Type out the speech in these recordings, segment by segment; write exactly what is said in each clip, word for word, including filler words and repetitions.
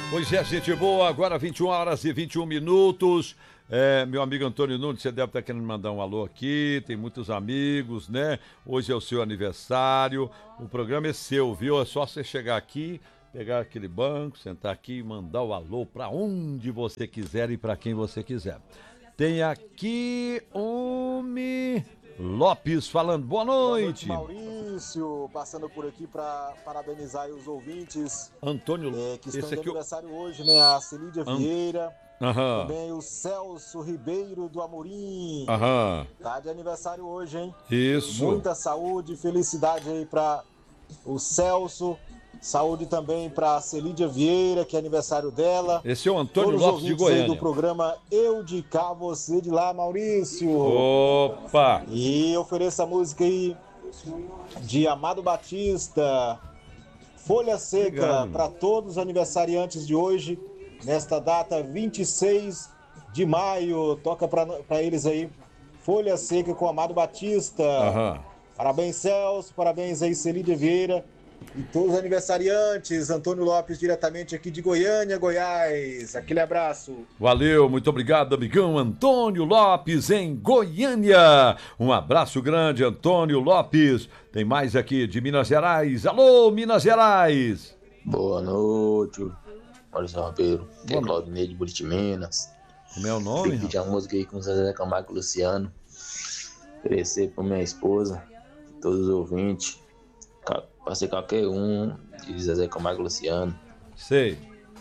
Pois é, gente boa, agora vinte e uma horas e vinte e um minutos. É, meu amigo Antônio Nunes, você deve estar querendo mandar um alô aqui, tem muitos amigos, né? Hoje é o seu aniversário, o programa é seu, viu? É só você chegar aqui, pegar aquele banco, sentar aqui e mandar o alô para onde você quiser e para quem você quiser. Tem aqui Homem Lopes falando, boa noite. Boa noite, Maurício, passando por aqui para parabenizar os ouvintes Antônio, é, que estão esse de aqui aniversário hoje, né? A Celídia An... Vieira, Aham. também o Celso Ribeiro do Amorim. Aham. Tá de aniversário hoje, hein? Isso. Muita saúde e felicidade aí para o Celso. Saúde também para a Celídia Vieira, que é aniversário dela. Esse é o Antônio Todos Lopes de Goiânia. Aí do programa Eu de Cá, Você de Lá, Maurício. Opa! E ofereço a música aí de Amado Batista, Folha Seca, para todos os aniversariantes de hoje, nesta data vinte e seis de maio. Toca para eles aí, Folha Seca com Amado Batista. Aham. Parabéns, Celso, parabéns aí, Celídia Vieira. E todos os aniversariantes, Antônio Lopes, diretamente aqui de Goiânia, Goiás. Aquele abraço. Valeu, muito obrigado, amigão Antônio Lopes, em Goiânia. Um abraço grande, Antônio Lopes. Tem mais aqui de Minas Gerais. Alô, Minas Gerais. Boa noite, Maurício Ribeiro. Que é Claudinei de Buriti, Minas. Como é o nome? Tem que pedir uma música aí com o Zezé Camargo e Luciano. Oferecer pra minha esposa, todos os ouvintes. Pode ser qualquer um, de Zezé Camargo e Luciano. Sei.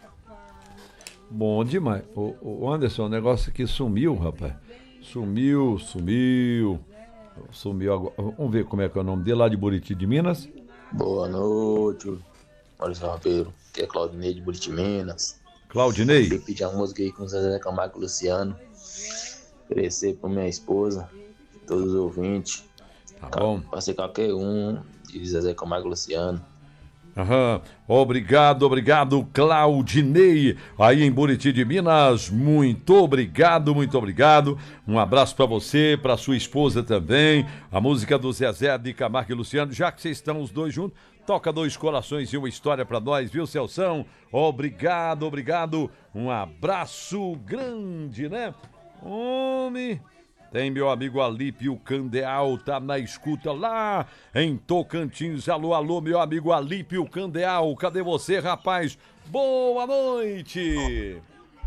Bom demais. O, o Anderson, o negócio aqui sumiu, rapaz. Sumiu, sumiu. Sumiu agora. Vamos ver como é que é o nome dele, lá de Buriti de Minas. Boa noite, Maurício Ribeiro. Que é Claudinei de Buriti, Minas. Claudinei. Tem que pedir uma música aí com o Zezé Camargo e Luciano. Oferecer pra minha esposa, todos os ouvintes. Tá bom. Pode ser qualquer um, de Zezé Camargo e Luciano. Aham, obrigado, obrigado, Claudinei, aí em Buriti de Minas, muito obrigado, muito obrigado, um abraço pra você, pra sua esposa também, a música do Zezé de Camargo e Luciano, já que vocês estão os dois juntos, toca Dois Corações e uma História pra nós, viu, Celção? Obrigado, obrigado, um abraço grande, né? Homem... Tem meu amigo Alípio Candeal, tá na escuta lá em Tocantins. Alô, alô, meu amigo Alípio Candeal, cadê você, rapaz? Boa noite!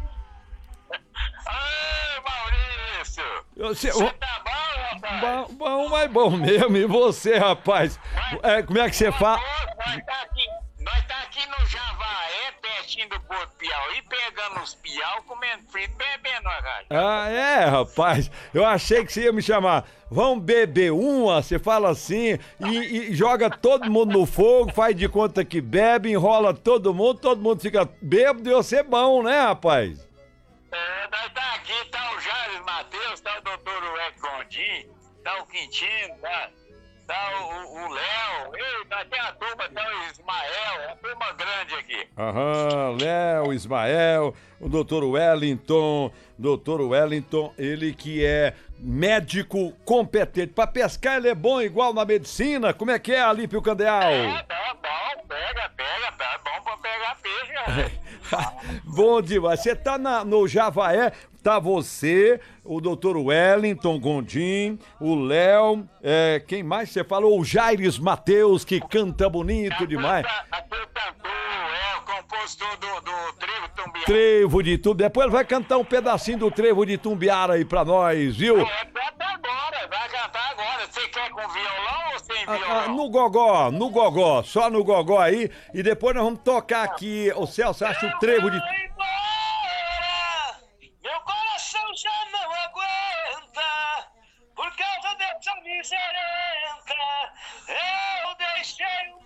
Oi, Maurício! Você, você tá bom, rapaz? Bom, bom, mas bom mesmo. E você, rapaz? É, como é que você fala? Nós tá aqui, nós tá aqui no Javaé, pertinho do Porto Piauí, pegando os piau, comendo frito, bebendo a rádio. Ah, é, rapaz. Eu achei que você ia me chamar. Vamos beber uma, você fala assim, e, e joga todo mundo no fogo, faz de conta que bebe, enrola todo mundo, todo mundo fica bêbado e você é bom, né, rapaz? É, nós tá aqui, tá o Jair Matheus, tá o doutor Ué Gondim, tá o Quintino, tá, tá o Léo, nós tem a turma, tá o Ismael, é uma turma grande aqui. Aham, Léo, Ismael, o doutor Wellington, doutor Wellington, ele que é médico competente. Pra pescar ele é bom igual na medicina, como é que é, Alípio Candeal? É, tá bom, pega, pega, tá bom pra pegar peixe, né? Bom demais. Você tá na, no Javaé, tá você, o doutor Wellington Gondim, o Léo, é, quem mais você falou? O Jaires Matheus, que canta bonito demais. Aquele cantor, é o compositor do, do Trevo Tumbiara. Trevo de Tumbiara. Depois ele vai cantar um pedacinho do Trevo de Tumbiara aí pra nós, viu? É, canta agora, vai cantar agora. Você quer com violão ou sem Ah, violão? ah, no gogó, no gogó, só no gogó aí, e depois nós vamos tocar aqui, o Celso acha o Trevo de... Vai embora, meu coração já não aguenta, por causa dessa miserenta, eu deixei um...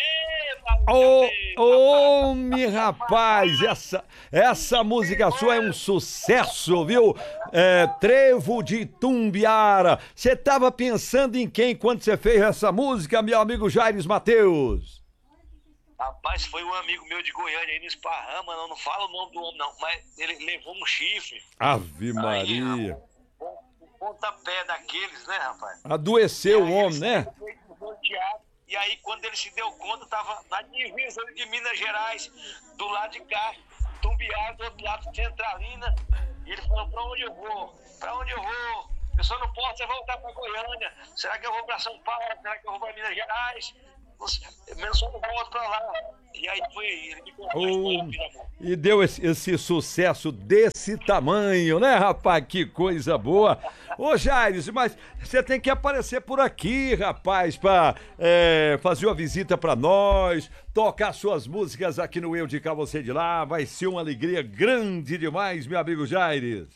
Ô, ô, me rapaz, essa, essa música sua é um sucesso, viu? É, Trevo de Tumbiara. Você tava pensando em quem quando você fez essa música, meu amigo Jaires Matheus? Rapaz, foi um amigo meu de Goiânia aí no Esparrama, não, não fala o nome do homem não, mas ele levou um chifre. Ave Maria. Um pontapé daqueles, né, rapaz? Adoeceu o homem, né? E aí, quando ele se deu conta, tava na divisa de Minas Gerais, do lado de cá. rodoviário do outro lado de Centralina. E ele falou, pra onde eu vou? Pra onde eu vou? Eu só não posso voltar pra Goiânia. Será que eu vou pra São Paulo? Será que eu vou pra Minas Gerais? Eu só não volto pra lá. E aí foi aí, ele me contou a história do amor. E deu esse, esse sucesso desse tamanho, né, rapaz? Que coisa boa. Ô, Jaires, mas você tem que aparecer por aqui, rapaz, pra é, fazer uma visita pra nós, tocar suas músicas aqui no Eu de Cá, Você de Lá. Vai ser uma alegria grande demais, meu amigo Jaires.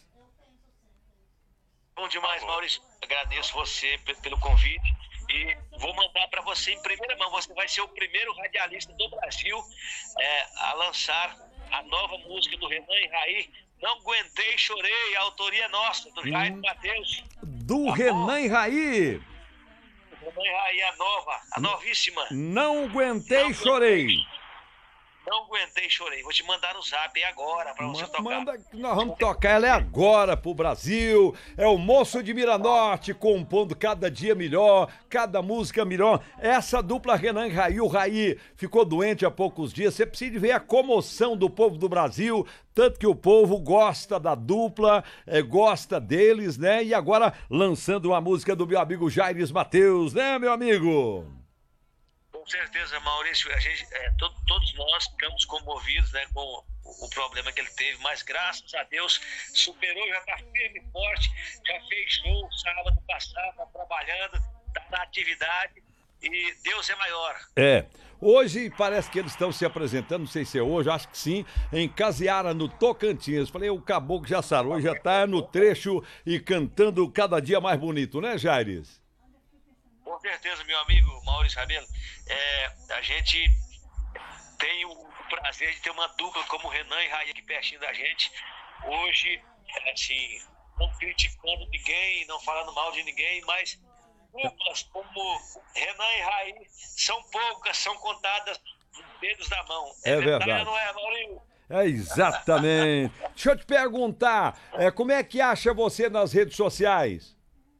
Bom demais, Maurício. Agradeço você pelo convite. E vou mandar para você em primeira mão. Você vai ser o primeiro radialista do Brasil é, a lançar a nova música do Renan e Raí. Não aguentei, chorei. A autoria é nossa, do Jair hum. Matheus. Do tá Renan e Raí. Renan e Raí, a nova, a novíssima. Não aguentei, Não chorei. Aguentei. Não aguentei, chorei. Vou te mandar no zap agora pra você tocar. Manda que nós vamos tocar. Ela é agora pro Brasil. É o Moço de Miranorte compondo cada dia melhor, cada música melhor. Essa dupla Renan e Raí, o Raí ficou doente há poucos dias. Você precisa ver a comoção do povo do Brasil. Tanto que o povo gosta da dupla, é, gosta deles, né? E agora lançando uma música do meu amigo Jaires Matheus, né, meu amigo? Com certeza, Maurício, a gente, é, to, todos nós ficamos comovidos, né, com o, o problema que ele teve, mas graças a Deus superou, já está firme e forte, já fez show sábado passado, está trabalhando, está na atividade e Deus é maior. É, hoje parece que eles estão se apresentando, não sei se é hoje, acho que sim, em Caseara, no Tocantins. Falei, o caboclo já sarou, já está no trecho e cantando cada dia mais bonito, né, Jaires? Com certeza, meu amigo Maurício Rabelo, é, a gente tem o prazer de ter uma dupla como Renan e Raí aqui pertinho da gente. Hoje, assim, não criticando ninguém, não falando mal de ninguém, mas duplas como Renan e Raí são poucas, são contadas nos dedos da mão. É, é verdade. verdade. Não é, Maurício? É, exatamente. Deixa eu te perguntar, é, como é que acha você nas redes sociais?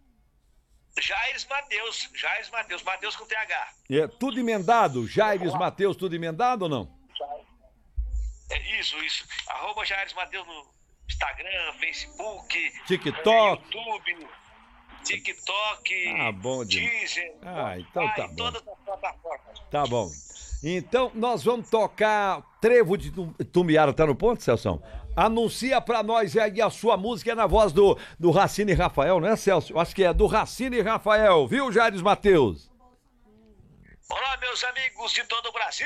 Jaires Matheus, Jaires Matheus, Matheus com T H. É tudo emendado? Jaires Matheus, tudo emendado ou não? É isso, isso. Arroba Jaires Matheus no Instagram, Facebook, TikTok, YouTube, TikTok, ah, bom Deezer, ah, então tá bom. Todas as plataformas. Tá bom. Então, nós vamos tocar Trevo de Tumbiara, tá no ponto, Celso? Anuncia pra nós aí a sua música, é na voz do, do Racine Rafael, né, Celso? Acho que é do Racine Rafael, viu, Jaires Matheus? Olá, meus amigos de todo o Brasil!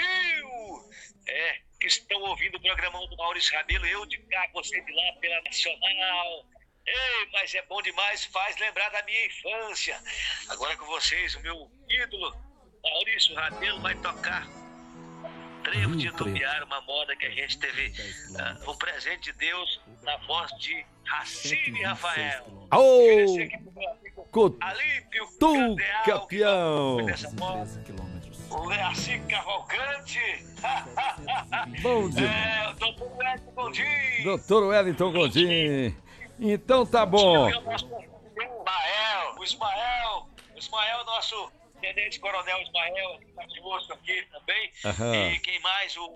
É, que estão ouvindo o programão do Maurício Rabelo, eu de cá, você de lá pela Nacional. Ei, mas é bom demais, faz lembrar da minha infância. Agora com vocês, o meu ídolo, Maurício Rabelo, vai tocar Trevo de Tumbiara, uma moda que a gente teve, uh, um presente de Deus na voz de Racine Rafael. Ô, tu, campeão! O Leaci Cavalcante. Bom dia. É, doutor Wellington Gondim. doutor Wellington Gondim. Então tá bom. O Ismael, o Ismael, o Ismael, nosso Tenente Coronel Ismael, que está conosco aqui também. Aham. E quem mais? O...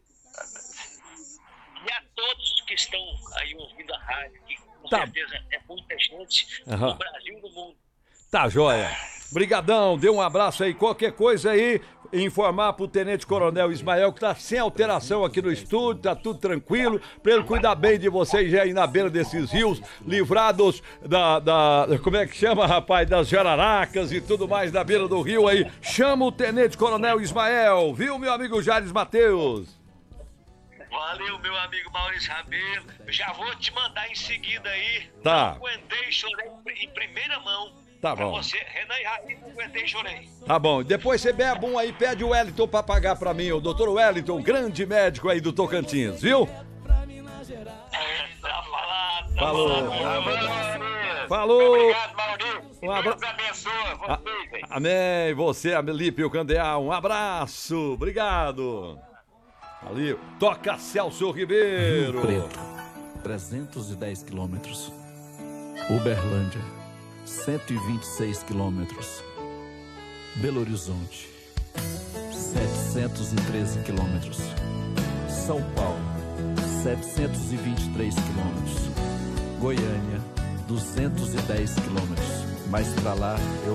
E a todos que estão aí ouvindo a rádio, que com tá. certeza é muita gente Aham. no Brasil e no mundo. Tá joia. Brigadão, dê um abraço aí. Qualquer coisa aí, informar pro Tenente Coronel Ismael que tá sem alteração aqui no estúdio, tá tudo tranquilo, pra ele cuidar bem de vocês aí na beira desses rios, livrados da, da como é que chama, rapaz, das jararacas e tudo mais na beira do rio aí. Chama o Tenente Coronel Ismael, viu, meu amigo Jaires Matheus? Valeu, meu amigo Maurício Rabelo. Já vou te mandar em seguida aí. Tá. Não aguentei, chorei em primeira mão. Tá pra bom. você, Renan e Raí, não aguentei, chorei. Tá bom, depois você bebe um aí, pede o Wellington pra pagar pra mim, o doutor Wellington, grande médico aí do Tocantins, viu? É, tá falado, tá Falou. falado. Falou. Obrigado, Maurício. Um abra... Deus abençoe vocês, hein? Amém, você, Amelípio Candeal, um abraço, obrigado. Ali, toca Celso Ribeiro. Rio Preto, trezentos e dez quilômetros. Uberlândia, cento e vinte e seis quilômetros. Belo Horizonte, setecentos e treze quilômetros. São Paulo, setecentos e vinte e três quilômetros. Goiânia, duzentos e dez quilômetros. Mas pra lá eu